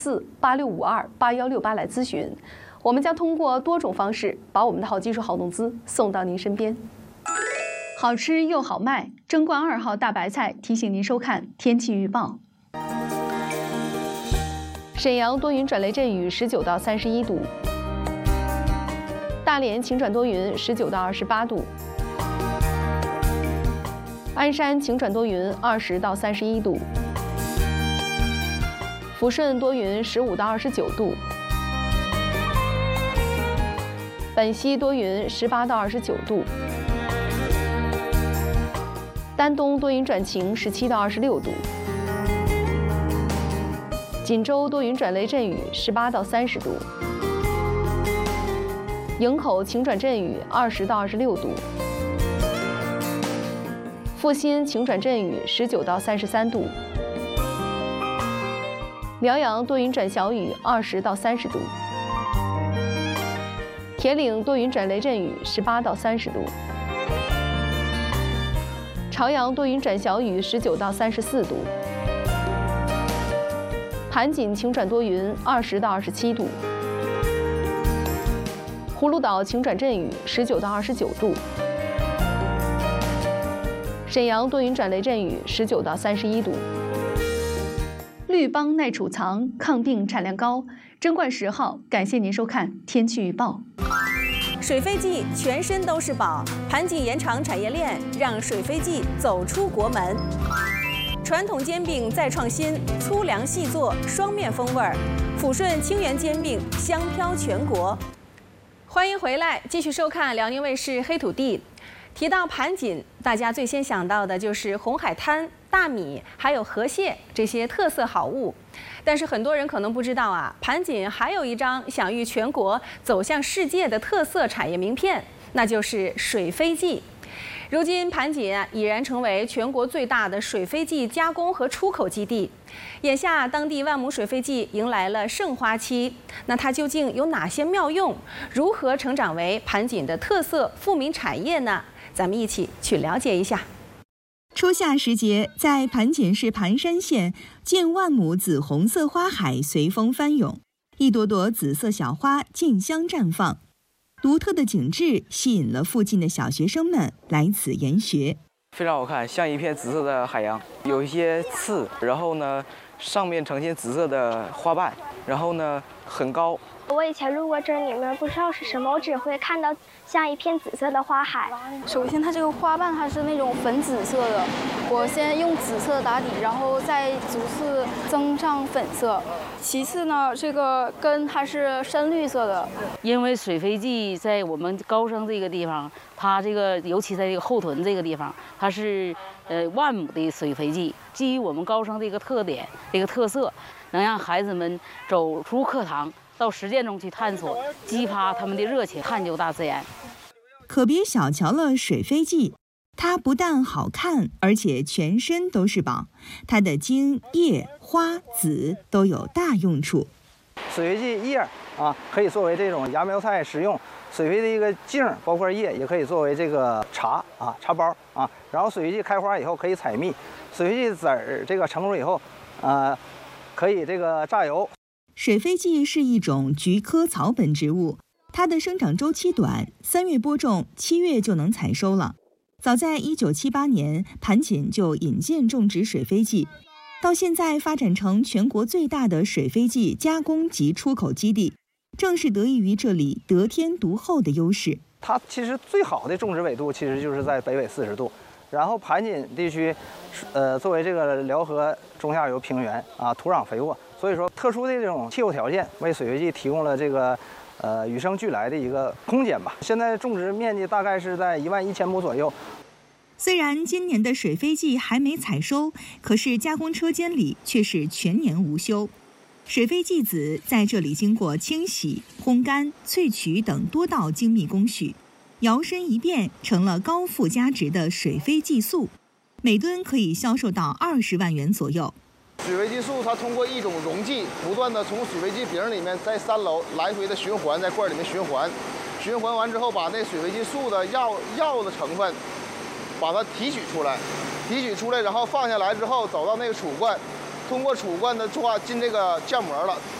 486528168来咨询，我们将通过多种方式把我们的好技术、好农资送到您身边。好吃又好卖，争冠2号大白菜提醒您收看天气预报。沈阳多云转雷阵雨，19到31度；大连晴转多云，19到28度；鞍山晴转多云，20到31度；抚顺多云，15到29度；本溪多云，18到29度；丹东多云转晴，17到26度；锦州多云转雷阵雨，18到30度；营口晴转阵雨，20到26度；阜新晴转阵雨，19到33度；辽阳多云转小雨，20到30度；铁岭多云转雷阵雨，18到30度；朝阳多云转小雨，19到34度；盘锦晴转多云，20到27度；葫芦岛晴转阵雨，19到29度；沈阳多云转雷阵雨，19到31度。绿邦耐储藏，抗病产量高。争冠10号，感谢您收看天气预报。 水飞记全身都是宝，盘锦延长产业链，让水飞记走出国门。传统煎饼再创新，粗粮细做，双面风味儿。抚顺清源煎饼香飘全国。欢迎回来，继续收看辽宁卫视黑土地。提到盘锦，大家最先想到的就是红海滩、大米，还有河蟹这些特色好物。但是很多人可能不知道啊，盘锦还有一张享誉全国、走向世界的特色产业名片，那就是水飞记。如今盘锦已然成为全国最大的水飞记加工和出口基地。眼下，当地万亩水飞记迎来了盛花期，那它究竟有哪些妙用？如何成长为盘锦的特色富民产业呢？咱们一起去了解一下。 初夏时节，在盘锦市盘山县，近万亩紫红色花海随风翻涌，一朵朵紫色小花竞相绽放，独特的景致吸引了附近的小学生们来此研学。 非常好看，像一片紫色的海洋，有一些刺，然后呢，上面呈现紫色的花瓣，然后呢，很高。 我以前路过这里面，不知道是什么，我只会看到像一片紫色的花海。 首先，它这个花瓣它是那种粉紫色的，我先用紫色打底，然后再逐次增上粉色。其次呢，这个根它是深绿色的。 因为水飞记在我们高升这个地方，它这个尤其在这个后屯这个地方，它是万亩的水飞记，基于我们高升这个特点、这个特色，能让孩子们走出课堂，到实践中去探索，激发他们的热情，探究大自然。 可别小瞧了水飞记，它不但好看，而且全身都是宝。它的茎、叶、花、籽都有大用处。 水飞记叶可以作为这种芽苗菜食用；水飞的一个茎包括叶也可以作为这个茶包然后水飞记开花以后可以采蜜，水飞记籽儿这个成熟以后，可以这个榨油。 水飞记是一种菊科草本植物，它的生长周期短，3月播种，7月就能采收了。早在1978年，盘锦就引荐种植水飞记，到现在发展成全国最大的水飞记加工及出口基地，正是得益于这里得天独厚的优势。 它其实最好的种植纬度其实就是在北纬40度，然后盘锦地区，作为这个辽河中下游平原土壤肥沃，所以说特殊的这种气候条件为水飞记提供了这个与生俱来的一个空间吧。现在种植面积大概是在11000亩左右。 虽然今年的水飞记还没采收，可是加工车间里却是全年无休。水飞记籽在这里经过清洗、烘干、萃取等多道精密工序，摇身一变成了高附加值的水飞记素，每吨可以销售到20万元左右。 水飞记素它通过一种溶剂，不断的从水飞记饼里面在3楼来回的循环，在罐里面循环完之后，把那水飞记素的药的成分把它提取出来，然后放下来之后走到那个储罐， 通过储罐的进这个降膜了。